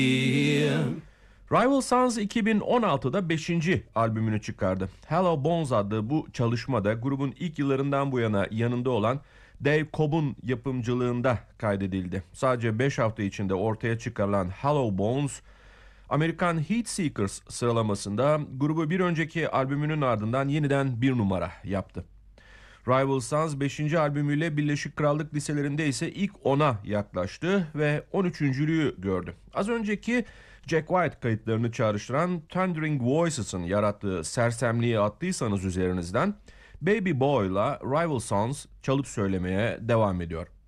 Rival Sons 2016'da 5. albümünü çıkardı. Hello Bones adlı bu çalışmada grubun ilk yıllarından bu yana yanında olan Dave Cobb'un yapımcılığında kaydedildi. Sadece 5 hafta içinde ortaya çıkarılan Hello Bones, Amerikan Heatseekers sıralamasında grubu bir önceki albümünün ardından yeniden bir numara yaptı. Rival Sons 5. albümüyle Birleşik Krallık listelerinde ise ilk 10'a yaklaştı ve 13.lüğü gördü. Az önceki Jack White kayıtlarını çağrıştıran Thundering Voices'ın yarattığı sersemliği attıysanız üzerinizden, Baby Boy'la Rival Sons çalıp söylemeye devam ediyor.